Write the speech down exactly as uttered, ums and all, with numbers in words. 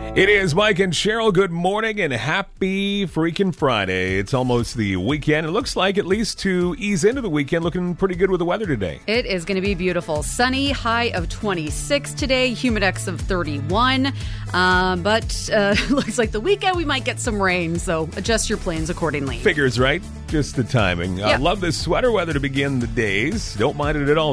It is Mike and Cheryl. Good morning and happy freaking Friday. It's almost the weekend. It looks like, at least to ease into the weekend, looking pretty good with the weather today. It is going to be beautiful. Sunny, high of twenty-six today, humidex of thirty-one. Um, but uh, looks like the weekend we might get some rain, so adjust your plans accordingly. Figures, right? Just the timing. I Yep. love this sweater weather to begin the days. Don't mind it at all.